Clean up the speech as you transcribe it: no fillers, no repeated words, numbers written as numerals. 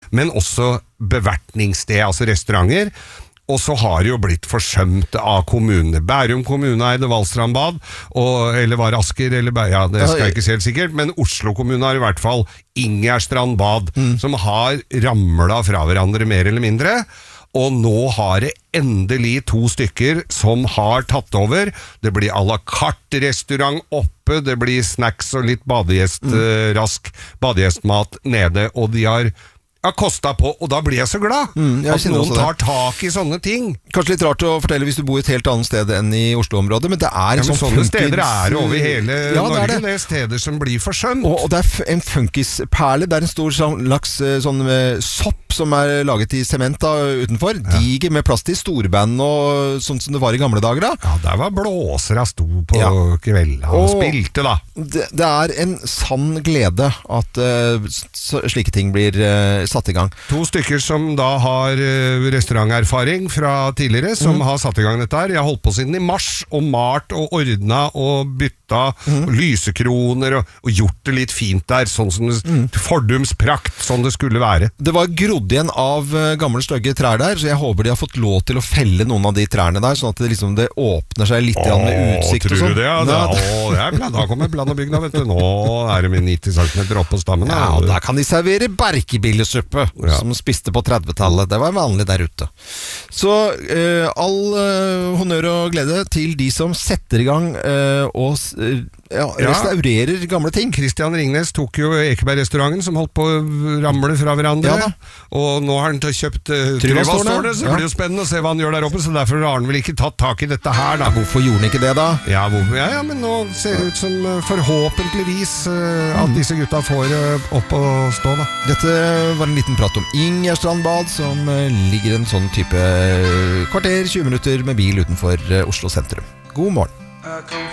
men også bevertningssted, altså restauranter. Og så har det jo blitt forsømt av kommunene. Bærum kommune eide Valstrandbad, eller var Asker, eller ja, det skal jeg ikke si helt sikkert, men Oslo kommune har i hvert fall Ingerstrand bad, som har ramlet fra hverandre mer eller mindre. Og nå har det endelig 2 stykker som har tatt over. Det blir à la carte restaurant oppe, det blir snacks og litt rask badegjestmat nede, og de har kostet på, og da blir jeg så glad at noen tar tak i sånne ting. Kanskje litt rart å fortelle hvis du bor i et helt annet sted enn i Oslo-området, men det er sånne steder er over hele Norge, det er steder som blir forsømt. Og det er en funkisperle, det er en stor slags sånn sopp som er laget i sement utenfor, diger med plass til storband og sånt som det var i gamle dager da. Ja, der var blåsere sto på kvelden og spilte da. Det er en sann glede at slike ting blir satt i gang. 2 stykker som da har restauranterfaring fra tidligere, som har satt i gang dette her. Jeg har holdt på siden i mars, og malt og ordnet og bytta og lysekroner og gjort det litt fint der, sånn som fordumsprakt, sånn det skulle være. Det var grodd igjen av gamle stygge trær der, så jeg håper de har fått lov til å felle noen av de trærne der, sånn at det, liksom, det åpner seg litt med utsikt og sånn. Tror du det? Da kommer blandebygda, vet du. Nå er det med 90 cm opp på stammen. Ja, og der kan de servere berkebillesuppe, som spiste på 30-tallet. Det var vanlig der ute. Så all honnør og glede til de som setter i gang og restaurerer gamle ting. Christian Ringnes tok jo Ekeberg-restauranten som holdt på å ramle fra hverandre, og nå har han kjøpt Tryvastårnet, så blir det jo spennende å se hva han gjør der oppe, så derfor har han vel ikke tatt tak i dette her da. Hvorfor gjorde han ikke det da? Ja, men nå ser det ut som forhåpentligvis at disse gutta får opp å stå da. Dette var en liten prat om Ingerstrand bad, som ligger en sånn type kvarter, 20 minutter med bil utenfor Oslo sentrum. God morgen.